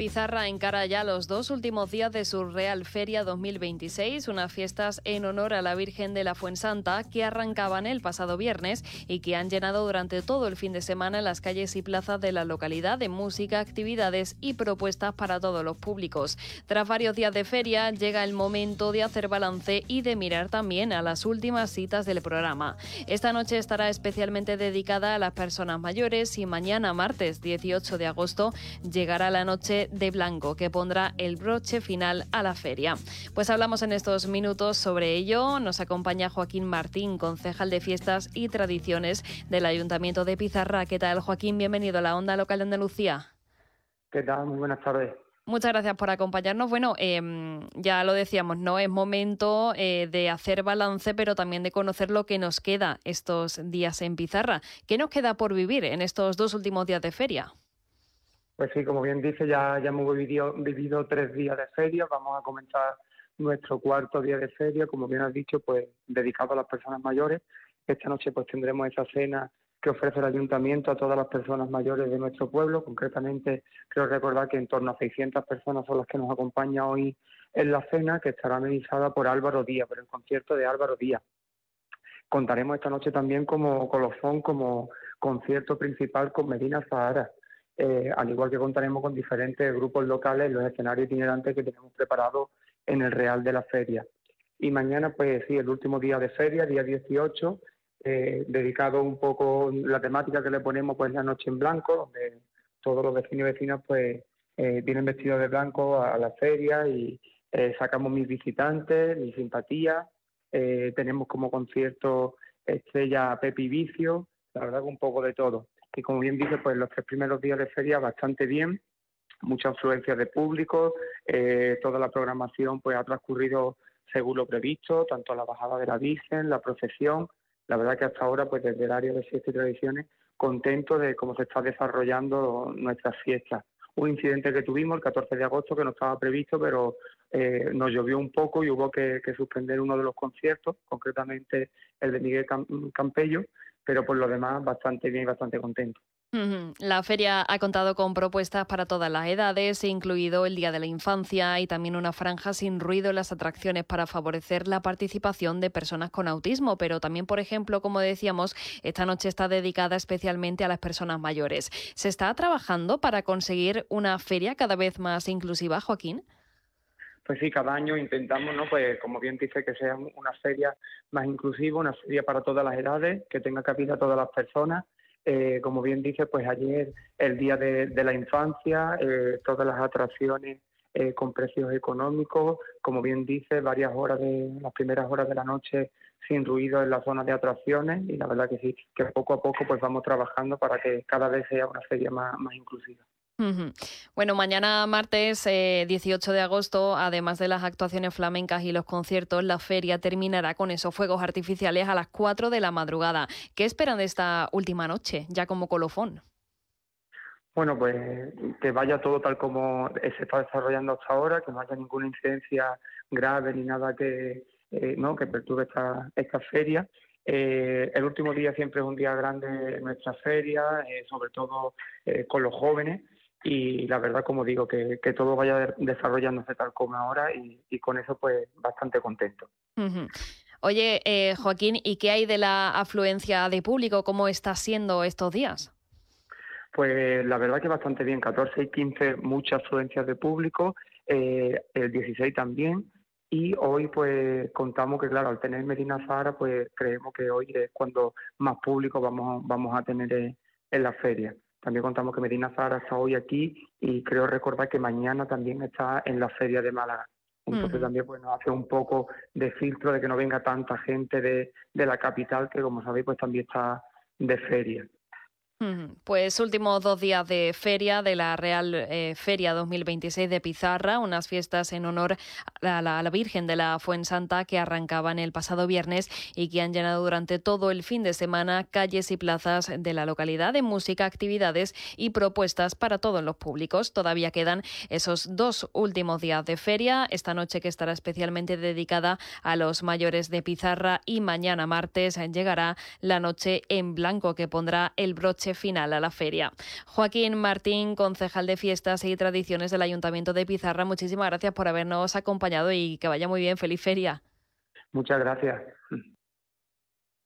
Pizarra encara ya los 2 últimos días de su Real Feria 2026, unas fiestas en honor a la Virgen de la Fuensanta que arrancaban el pasado viernes y que han llenado durante todo el fin de semana las calles y plazas de la localidad de música, actividades y propuestas para todos los públicos. Tras varios días de feria, llega el momento de hacer balance y de mirar también a las últimas citas del programa. Esta noche estará especialmente dedicada a las personas mayores y mañana, martes 18 de agosto, llegará la Noche de Blanco, que pondrá el broche final a la feria. Pues hablamos en estos minutos sobre ello. Nos acompaña Joaquín Martín, concejal de Fiestas y Tradiciones del Ayuntamiento de Pizarra. ¿Qué tal, Joaquín? Bienvenido a la Onda Local de Andalucía. ¿Qué tal? Muy buenas tardes. Muchas gracias por acompañarnos. Bueno, ya lo decíamos, ¿no? Es momento de hacer balance, pero también de conocer lo que nos queda estos días en Pizarra. ¿Qué nos queda por vivir en estos 2 últimos días de feria? Pues sí, como bien dice, ya hemos vivido 3 días de feria. Vamos a comenzar nuestro 4.º día de feria, como bien has dicho, pues dedicado a las personas mayores. Esta noche pues tendremos esa cena que ofrece el Ayuntamiento a todas las personas mayores de nuestro pueblo. Concretamente, creo recordar que en torno a 600 personas son las que nos acompañan hoy en la cena, que estará amenizada por Álvaro Díaz, por el concierto de Álvaro Díaz. Contaremos esta noche también como colofón, como concierto principal con Medina Zahara. Al igual que contaremos con diferentes grupos locales en los escenarios itinerantes que tenemos preparados en el Real de la Feria. Y mañana, pues sí, el último día de feria, día 18, dedicado un poco, la temática que le ponemos, pues la Noche en Blanco, donde todos los vecinos y vecinas pues vienen vestidos de blanco a la feria y sacamos mis visitantes, mi simpatía. Tenemos como concierto estrella Pepi Vicio, la verdad que un poco de todo. Y como bien dice, pues los 3 primeros días de feria bastante bien, mucha afluencia de público, toda la programación pues ha transcurrido según lo previsto, tanto la bajada de la Virgen, la procesión. La verdad que hasta ahora, pues desde el área de Fiestas y Tradiciones, contento de cómo se está desarrollando nuestras fiestas. Un incidente que tuvimos el 14 de agosto que no estaba previsto, pero nos llovió un poco y hubo que suspender uno de los conciertos, concretamente el de Miguel Campello, pero por lo demás bastante bien y bastante contento. La feria ha contado con propuestas para todas las edades, incluido el Día de la Infancia y también una franja sin ruido en las atracciones para favorecer la participación de personas con autismo, pero también, por ejemplo, como decíamos, esta noche está dedicada especialmente a las personas mayores. ¿Se está trabajando para conseguir una feria cada vez más inclusiva, Joaquín? Pues sí, cada año intentamos, ¿no? Pues como bien dice, que sea una feria más inclusiva, una feria para todas las edades, que tenga cabida a todas las personas. Como bien dice, pues ayer el Día de la Infancia, todas las atracciones con precios económicos, como bien dice, las primeras horas de la noche sin ruido en la zona de atracciones, y la verdad que sí, que poco a poco pues vamos trabajando para que cada vez sea una feria más inclusiva. Bueno, mañana martes 18 de agosto, además de las actuaciones flamencas y los conciertos, la feria terminará con esos fuegos artificiales a las 4 de la madrugada. ¿Qué esperan de esta última noche, ya como colofón? Bueno, pues que vaya todo tal como se está desarrollando hasta ahora, que no haya ninguna incidencia grave ni nada que perturbe esta feria. El último día siempre es un día grande en nuestra feria, sobre todo con los jóvenes, y la verdad, como digo, que todo vaya desarrollándose tal como ahora y con eso pues bastante contento. Oye, Joaquín, ¿y qué hay de la afluencia de público? ¿Cómo está siendo estos días? Pues la verdad que bastante bien, 14 y 15 muchas afluencias de público, el 16 también, y hoy pues contamos que claro, al tener Medina Zahara pues creemos que hoy es cuando más público vamos a tener en la feria. También contamos que Medina Zahara está hoy aquí y creo recordar que mañana también está en la feria de Málaga. Entonces también pues nos hace un poco de filtro de que no venga tanta gente de la capital, que como sabéis pues también está de feria. Pues últimos 2 días de feria de la Real Feria 2026 de Pizarra, unas fiestas en honor a a la Virgen de la Fuensanta, que arrancaban el pasado viernes y que han llenado durante todo el fin de semana calles y plazas de la localidad de música, actividades y propuestas para todos los públicos. Todavía quedan esos 2 últimos días de feria, esta noche, que estará especialmente dedicada a los mayores de Pizarra, y mañana martes llegará la Noche en Blanco, que pondrá el broche final a la feria. Joaquín Martín, concejal de Fiestas y Tradiciones del Ayuntamiento de Pizarra, muchísimas gracias por habernos acompañado y que vaya muy bien. ¡Feliz feria! Muchas gracias.